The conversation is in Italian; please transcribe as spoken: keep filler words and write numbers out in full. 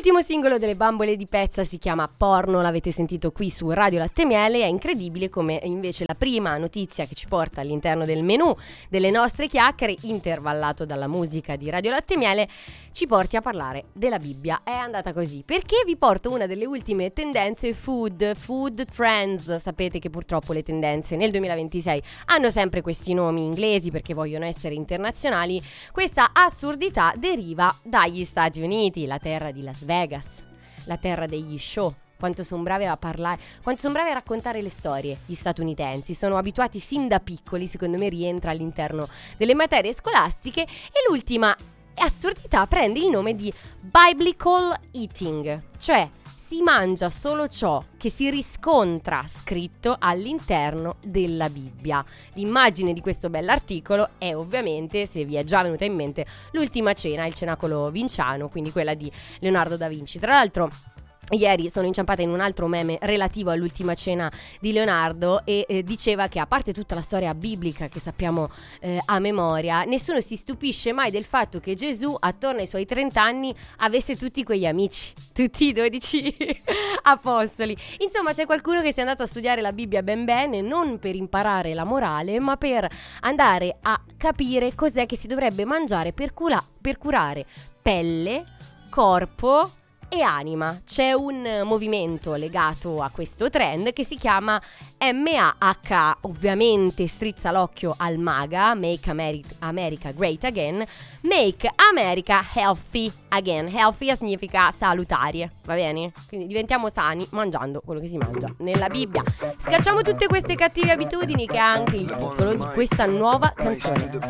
L'ultimo singolo delle Bambole di Pezza si chiama Porno, l'avete sentito qui su Radio Latte Miele. È incredibile come invece la prima notizia che ci porta all'interno del menù delle nostre chiacchiere, intervallato dalla musica di Radio Latte Miele, ci porti a parlare della Bibbia. È andata così perché vi porto una delle ultime tendenze food, food trends. Sapete che purtroppo le tendenze nel duemilaventisei hanno sempre questi nomi inglesi perché vogliono essere internazionali. Questa assurdità deriva dagli Stati Uniti, la terra di Las Vegas, la terra degli show. Quanto sono bravi a parlare, quanto sono bravi a raccontare le storie gli statunitensi. Sono abituati sin da piccoli, secondo me rientra all'interno delle materie scolastiche. E l'ultima assurdità prende il nome di biblical eating, cioè si mangia solo ciò che si riscontra scritto all'interno della Bibbia. L'immagine di questo bell'articolo è ovviamente, se vi è già venuta in mente, l'Ultima Cena, il cenacolo vinciano, quindi quella di Leonardo da Vinci. Tra l'altro ieri sono inciampata in un altro meme relativo all'Ultima Cena di Leonardo e eh, diceva che, a parte tutta la storia biblica che sappiamo eh, a memoria, nessuno si stupisce mai del fatto che Gesù attorno ai suoi trenta anni avesse tutti quegli amici, tutti i dodici apostoli. Insomma, c'è qualcuno che si è andato a studiare la Bibbia ben bene, non per imparare la morale, ma per andare a capire cos'è che si dovrebbe mangiare per, cura- per curare pelle, corpo e anima. C'è un movimento legato a questo trend che si chiama M A H, ovviamente strizza l'occhio al MAGA, Make America, America Great Again, Make America Healthy Again. Healthy significa salutarie, va bene? Quindi diventiamo sani mangiando quello che si mangia nella Bibbia. Scacciamo tutte queste cattive abitudini, che è anche il titolo di questa nuova canzone.